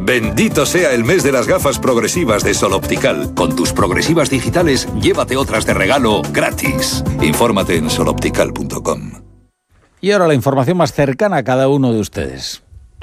Bendito sea el mes de las gafas progresivas de Sol Optical. Con tus progresivas digitales, llévate otras de regalo gratis. Infórmate en soloptical.com. Y ahora la información más cercana a cada uno de ustedes.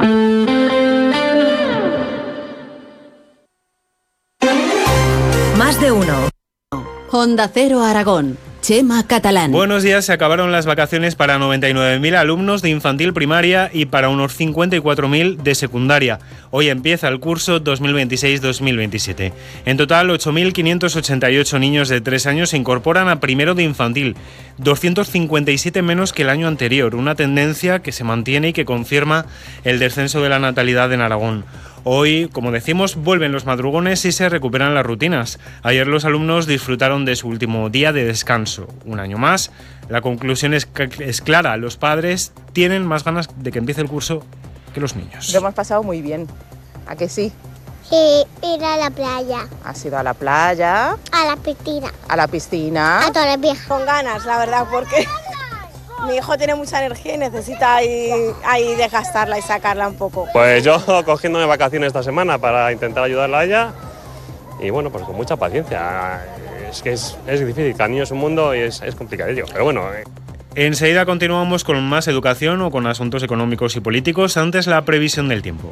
Más de uno. Onda Cero Aragón. Chema Catalán. Buenos días. Se acabaron las vacaciones para 99.000 alumnos de infantil primaria y para unos 54.000 de secundaria. Hoy empieza el curso 2026-2027. En total, 8.588 niños de 3 años se incorporan a primero de infantil, 257 menos que el año anterior, una tendencia que se mantiene y que confirma el descenso de la natalidad en Aragón. Hoy, como decimos, vuelven los madrugones y se recuperan las rutinas. Ayer los alumnos disfrutaron de su último día de descanso. Un año más, la conclusión es clara. Los padres tienen más ganas de que empiece el curso que los niños. Lo hemos pasado muy bien. ¿A que sí? Sí, ir a la playa. ¿Has ido a la playa? A la piscina. ¿A la piscina? A todas las viejas. Con ganas, la verdad, porque mi hijo tiene mucha energía y necesita ahí desgastarla y sacarla un poco. Pues yo cogiéndome vacaciones esta semana para intentar ayudarla a ella y bueno, pues con mucha paciencia. Es que es difícil, cada niño es un mundo y es complicadillo, pero bueno. Enseguida continuamos con más educación o con asuntos económicos y políticos, antes la previsión del tiempo.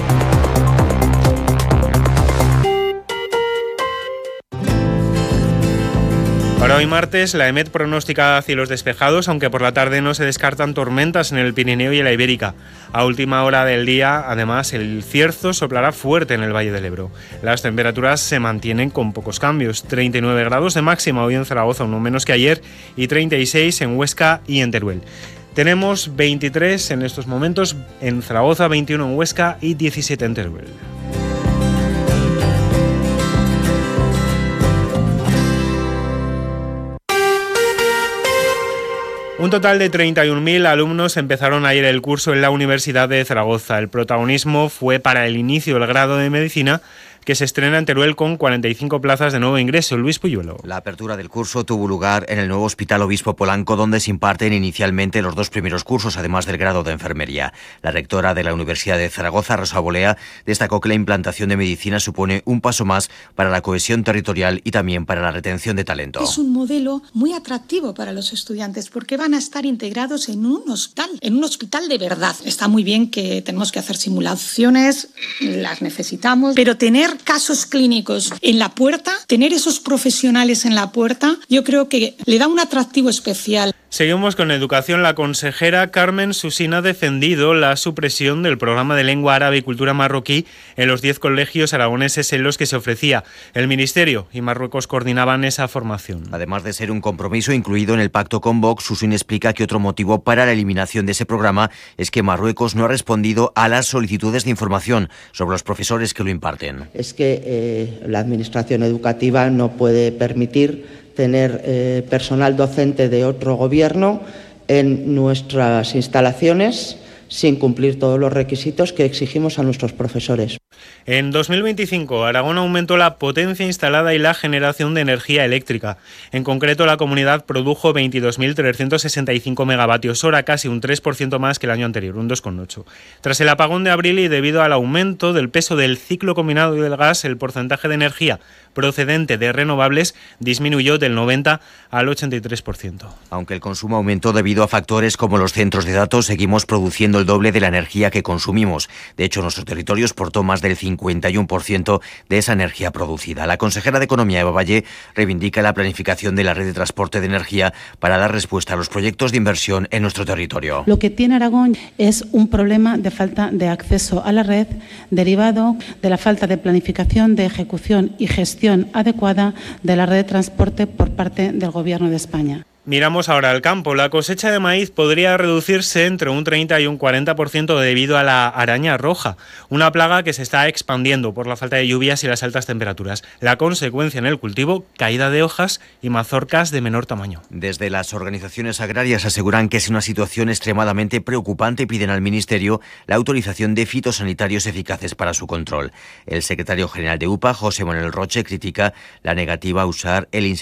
Para hoy martes, la EMET pronostica cielos despejados, aunque por la tarde no se descartan tormentas en el Pirineo y en la Ibérica. A última hora del día, además, el cierzo soplará fuerte en el Valle del Ebro. Las temperaturas se mantienen con pocos cambios. 39 grados de máxima hoy en Zaragoza, uno menos que ayer, y 36 en Huesca y en Teruel. Tenemos 23 en estos momentos en Zaragoza, 21 en Huesca y 17 en Teruel. Un total de 31.000 alumnos empezaron ayer el curso en la Universidad de Zaragoza. El protagonismo fue para el inicio del grado de Medicina, que se estrena en Teruel con 45 plazas de nuevo ingreso. Luis Puyuelo. La apertura del curso tuvo lugar en el nuevo Hospital Obispo Polanco, donde se imparten inicialmente los 2 primeros cursos, además del grado de enfermería. La rectora de la Universidad de Zaragoza, Rosa Bolea, destacó que la implantación de medicina supone un paso más para la cohesión territorial y también para la retención de talento. Es un modelo muy atractivo para los estudiantes porque van a estar integrados en un hospital de verdad. Está muy bien que tenemos que hacer simulaciones, las necesitamos, pero tener casos clínicos en la puerta, tener esos profesionales en la puerta, yo creo que le da un atractivo especial. Seguimos con educación. La consejera Carmen Susina ha defendido la supresión del programa de lengua árabe y cultura marroquí en los 10 colegios aragoneses en los que se ofrecía. El Ministerio y Marruecos coordinaban esa formación. Además de ser un compromiso incluido en el pacto con Vox, Susina explica que otro motivo para la eliminación de ese programa es que Marruecos no ha respondido a las solicitudes de información sobre los profesores que lo imparten. Es que la Administración educativa no puede permitir tener personal docente de otro gobierno en nuestras instalaciones sin cumplir todos los requisitos que exigimos a nuestros profesores. En 2025, Aragón aumentó la potencia instalada y la generación de energía eléctrica. En concreto, la comunidad produjo 22.365 megavatios hora, casi un 3% más que el año anterior, un 2,8. Tras el apagón de abril y debido al aumento del peso del ciclo combinado y del gas, el porcentaje de energía procedente de renovables disminuyó del 90 al 83%. Aunque el consumo aumentó debido a factores como los centros de datos, seguimos produciendo el doble de la energía que consumimos. De hecho, nuestro territorio exportó más del 51% de esa energía producida. La consejera de Economía, Eva Valle, reivindica la planificación de la red de transporte de energía para dar respuesta a los proyectos de inversión en nuestro territorio. Lo que tiene Aragón es un problema de falta de acceso a la red derivado de la falta de planificación, de ejecución y gestión adecuada de la red de transporte por parte del Gobierno de España. Miramos ahora al campo. La cosecha de maíz podría reducirse entre un 30 y un 40% debido a la araña roja, una plaga que se está expandiendo por la falta de lluvias y las altas temperaturas. La consecuencia en el cultivo, caída de hojas y mazorcas de menor tamaño. Desde las organizaciones agrarias aseguran que es una situación extremadamente preocupante y piden al Ministerio la autorización de fitosanitarios eficaces para su control. El secretario general de UPA, José Manuel Roche, critica la negativa a usar el